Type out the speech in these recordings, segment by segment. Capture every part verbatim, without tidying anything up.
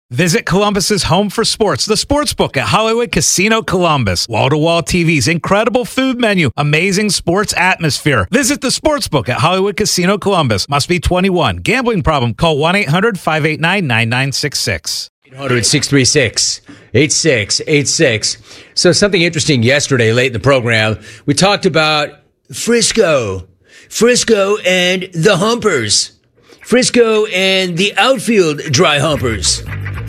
Visit Columbus's home for sports, the Sportsbook at Hollywood Casino Columbus. Wall-to-wall T Vs, incredible food menu, amazing sports atmosphere. Visit the Sportsbook at Hollywood Casino Columbus. Must be twenty-one. Gambling problem? Call one eight hundred five eight nine nine nine six six. eight hundred six three six eight six eight six. So something interesting yesterday late in the program, we talked about Frisco. Frisco and the Humpers. Frisco and the outfield dry humpers.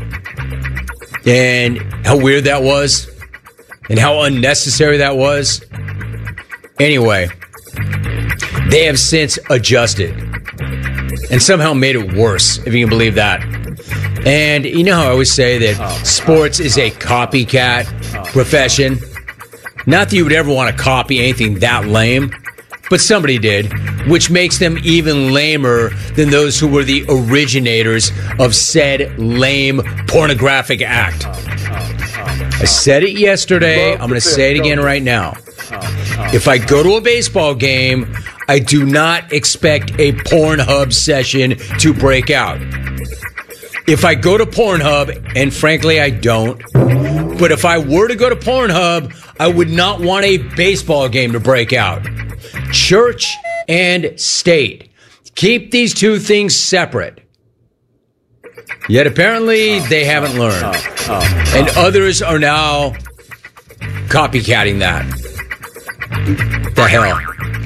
And how weird that was. And how unnecessary that was. Anyway, they have since adjusted. And somehow made it worse, if you can believe that. And you know how I always say that sports is a copycat profession? Not that you would ever want to copy anything that lame, but somebody did, which makes them even lamer than those who were the originators of said lame pornographic act. I said it yesterday. I'm going to say it again right now. If I go to a baseball game, I do not expect a Pornhub session to break out. If I go to Pornhub, and frankly I don't, but if I were to go to Pornhub, I would not want a baseball game to break out. Church and state. Keep these two things separate. Yet apparently they haven't learned. And others are now copycatting that. The hell.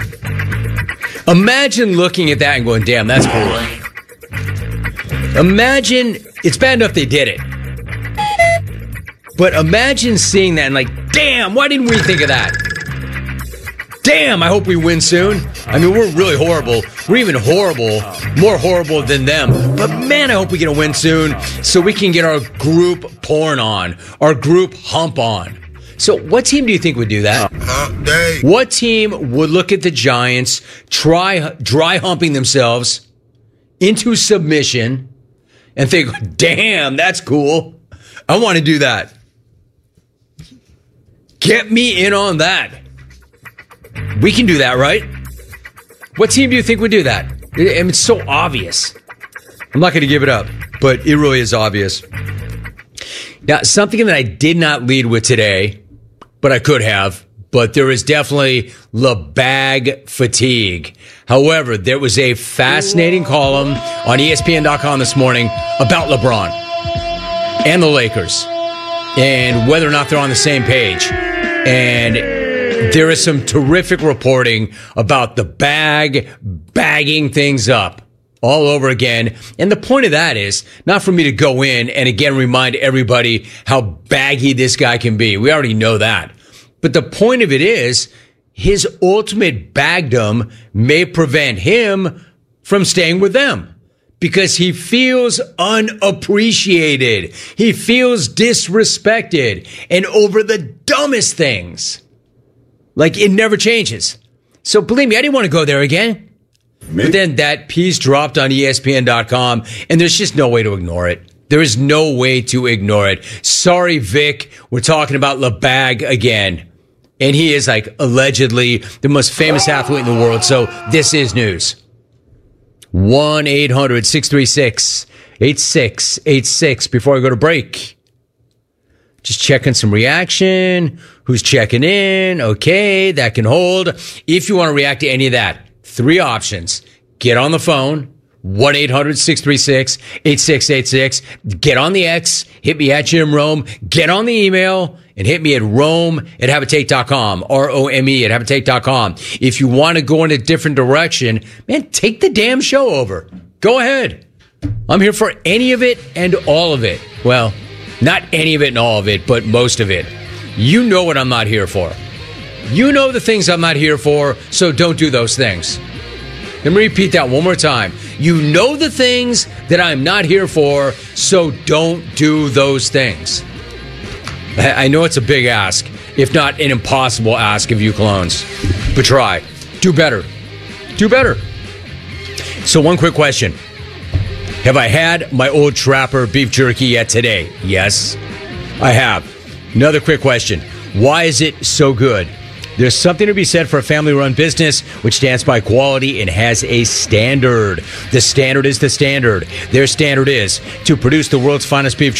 Imagine looking at that and going, damn, that's cool. Imagine, it's bad enough they did it. But imagine seeing that and like, damn, why didn't we think of that? Damn, I hope we win soon. I mean, we're really horrible. We're even horrible, more horrible than them. But man, I hope we get a win soon so we can get our group porn on, our group hump on. So what team do you think would do that? What team would look at the Giants, try dry humping themselves into submission and think, damn, that's cool. I want to do that. Get me in on that. We can do that, right? What team do you think would do that? I mean, it's so obvious. I'm not going to give it up, but it really is obvious. Now, something that I did not lead with today, but I could have, but there is definitely LeBag fatigue. However, there was a fascinating column on E S P N dot com this morning about LeBron and the Lakers and whether or not they're on the same page. And there is some terrific reporting about the bag bagging things up all over again. And the point of that is not for me to go in and again remind everybody how baggy this guy can be. We already know that. But the point of it is his ultimate bagdom may prevent him from staying with them because he feels unappreciated. He feels disrespected and over the dumbest things. Like, it never changes. So, believe me, I didn't want to go there again. Me? But then that piece dropped on E S P N dot com, and there's just no way to ignore it. There is no way to ignore it. Sorry, Vic, we're talking about LeBag again. And he is, like, allegedly the most famous athlete in the world, so this is news. one eight hundred six three six eight six eight six. Before I go to break, just checking some reaction. Who's checking in? Okay, that can hold. If you want to react to any of that, three options. Get on the phone, one eight hundred six three six eight six eight six. Get on the X, hit me at Jim Rome. Get on the email and hit me at Rome at Habitate dot com, R O M E at Habitate dot com. If you want to go in a different direction, man, take the damn show over. Go ahead. I'm here for any of it and all of it. Well, not any of it and all of it, but most of it. You know what I'm not here for. You know the things I'm not here for, so don't do those things. Let me repeat that one more time. You know the things that I'm not here for, so don't do those things. I know it's a big ask, if not an impossible ask of you clones. But try. Do better. Do better. So one quick question. Have I had my old Trapper beef jerky yet today? Yes, I have. Another quick question. Why is it so good? There's something to be said for a family-run business which stands by quality and has a standard. The standard is the standard. Their standard is to produce the world's finest beef jerky